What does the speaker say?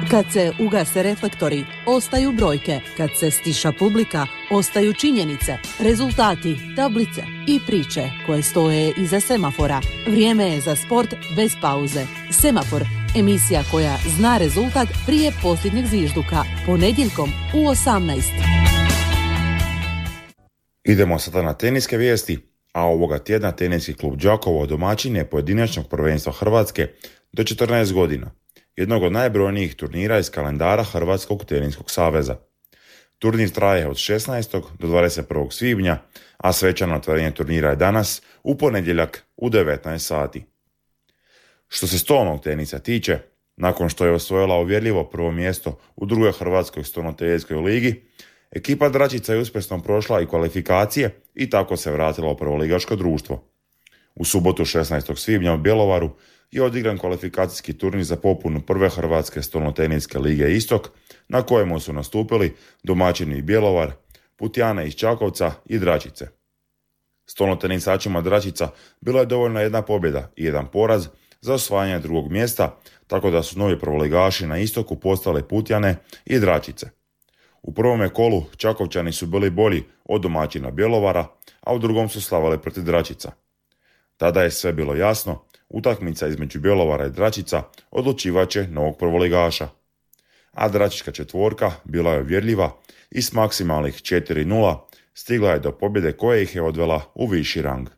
Kad se ugase reflektori, ostaju brojke. Kad se stiša publika, ostaju činjenice, rezultati, tablice i priče koje stoje iza semafora. Vrijeme je za sport bez pauze. Semafor, emisija koja zna rezultat prije posljednjeg zvižduka, ponedjeljkom u 18. Idemo sada na teniske vijesti, a ovoga tjedna teniski klub Đakovo domaćin je pojedinačnog prvenstva Hrvatske do 14 godina, jednog od najbrojnijih turnira iz kalendara Hrvatskog teniskog saveza. Turnir traje od 16. do 21. svibnja, a svečano otvaranje turnira je danas, u ponedjeljak u 19 sati. Što se stolnog tenisa tiče, nakon što je osvojila uvjerljivo prvo mjesto u drugoj Hrvatskoj stolnoteniskoj ligi, ekipa Dračica je uspješno prošla i kvalifikacije i tako se vratila u prvoligaško društvo. U subotu 16. svibnja u Bjelovaru je odigran kvalifikacijski turnir za popunu prve Hrvatske stolnoteniske lige Istok, na kojemu su nastupili domaćini Bjelovar, Putjane iz Čakovca i Dračice. Stolnotenisačima Dračica bila je dovoljna jedna pobjeda i jedan poraz za osvajanje drugog mjesta, tako da su novi prvoligaši na Istoku postali Putjane i Dračice. U prvome kolu Čakovčani su bili bolji od domaćina Bjelovara, a u drugom su slavili protiv Dračica. Tada je sve bilo jasno, utakmica između Bjelovara i Dračica odlučivat će novog prvoligaša. A Dračička četvorka bila je uvjerljiva i s maksimalnih 4:0 stigla je do pobjede koja ih je odvela u viši rang.